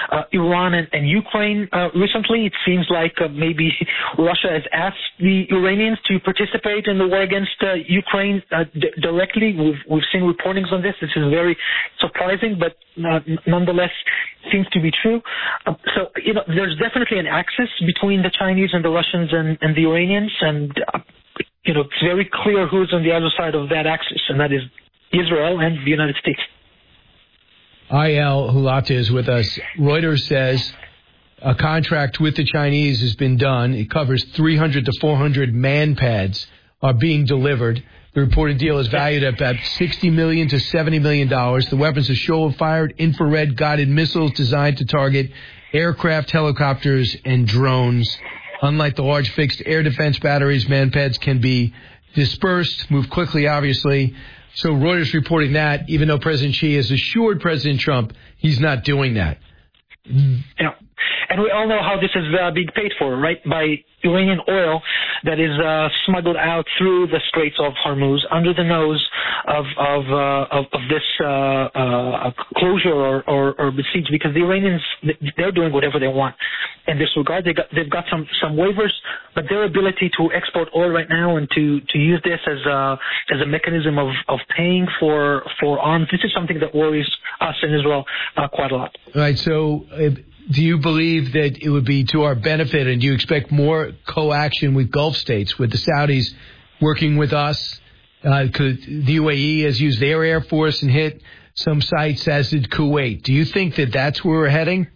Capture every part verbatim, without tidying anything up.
uh, Iran and, and Ukraine uh, recently. It seems like uh, maybe Russia has asked the Iranians to participate in the war against uh, Ukraine uh, d- directly. We've, we've seen reportings on this. This is very surprising, but uh, nonetheless seems to be true. Uh, so, you know, there's definitely an axis between the Chinese and the Russians and, and the Iranians, and, uh, you know, it's very clear who's on the other side of that axis, and that is Israel and the United States. Eyal Hulata is with us. Reuters says a contract with the Chinese has been done. It covers three hundred to four hundred man pads are being delivered. The reported deal is valued at about sixty million dollars to seventy million dollars. The weapons are shoulder-fired, infrared-guided missiles designed to target aircraft, helicopters, and drones. Unlike the large fixed air defense batteries, man pads can be dispersed, move quickly, obviously. So Reuters reporting that, even though President Xi has assured President Trump he's not doing that. Yeah. And we all know how this is uh, being paid for, right, by Iranian oil that is uh, smuggled out through the Straits of Hormuz under the nose of of uh, of, of this uh, uh, closure or, or, or besiege, because the Iranians, they're doing whatever they want in this regard. They got, they've got some, some waivers, but their ability to export oil right now and to, to use this as a, as a mechanism of, of paying for, for arms, this is something that worries us in Israel uh, quite a lot. Right, so... Uh, do you believe that it would be to our benefit, and do you expect more co-action with Gulf states, with the Saudis working with us? Uh, could, the U A E has used their Air Force and hit some sites, as did Kuwait. Do you think that that's where we're heading?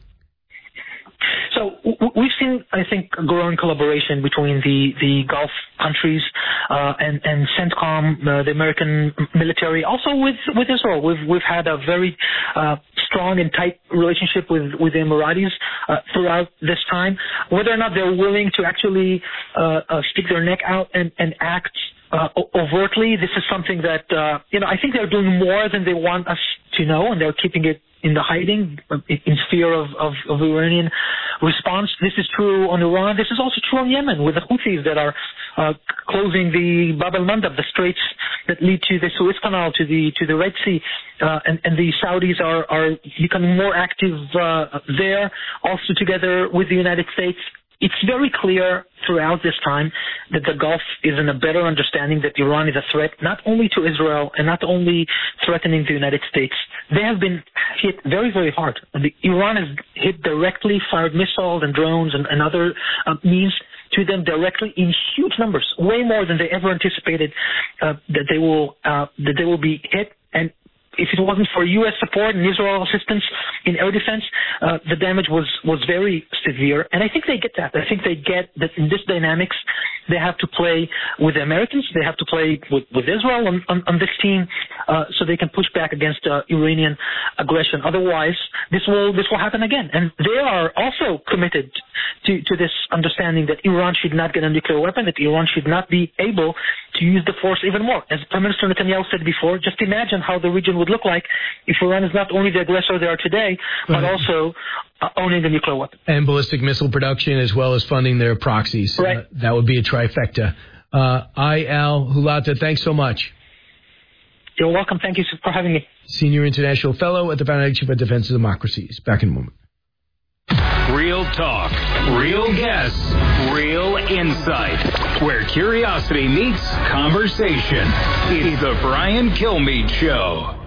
So we've seen, I think, a growing collaboration between the, the Gulf countries uh, and, and CENTCOM, uh, the American military, also with, with Israel. We've we've had a very uh, strong and tight relationship with, with the Emiratis uh, throughout this time. Whether or not they're willing to actually uh, uh, stick their neck out and, and act uh, overtly, this is something that, uh, you know, I think they're doing more than they want us to know, and they're keeping it in the hiding, in fear of, of, of Iranian response. This is true on Iran. This is also true on Yemen with the Houthis that are uh, closing the Bab el-Mandab, the straits that lead to the Suez Canal, to the to the Red Sea, uh, and, and the Saudis are, are becoming more active uh, there, also together with the United States. It's very clear throughout this time that the Gulf is in a better understanding that Iran is a threat not only to Israel and not only threatening the United States. They have been hit very, very hard. The, Iran has hit directly, fired missiles and drones and, and other uh, means to them directly in huge numbers, way more than they ever anticipated uh, that they will uh, that they will be hit. And if it wasn't for U S support and Israel assistance in air defense, uh, the damage was, was very severe. And I think they get that. I think they get that in this dynamics, they have to play with the Americans. They have to play with, with Israel on, on, on this team uh, so they can push back against uh, Iranian aggression. Otherwise, this will this will happen again. And they are also committed to, to this understanding that Iran should not get a nuclear weapon, that Iran should not be able to use the force even more. As Prime Minister Netanyahu said before, just imagine how the region would look like if Iran is not only the aggressor they are today, but right. also uh, owning the nuclear weapon. And ballistic missile production, as well as funding their proxies. Right. Uh, that would be a trifecta. Uh, Eyal Hulata, thanks so much. You're welcome. Thank you for having me. Senior International Fellow at the Foundation for Defense of Democracies. Back in a moment. Real talk, real guests, real insight. Where curiosity meets conversation. It's the Brian Kilmeade Show.